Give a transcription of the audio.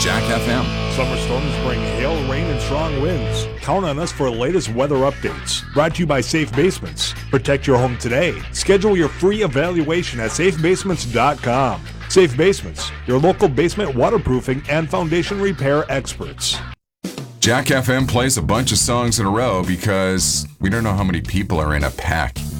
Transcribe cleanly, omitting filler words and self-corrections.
Jack FM. Summer storms bring hail, rain, and strong winds. Count on us for the latest weather updates. Brought to you by Safe Basements. Protect your home today. Schedule your free evaluation at safebasements.com. Safe Basements, your local basement waterproofing and foundation repair experts. Jack FM plays a bunch of songs in a row because we don't know how many people are in a pack.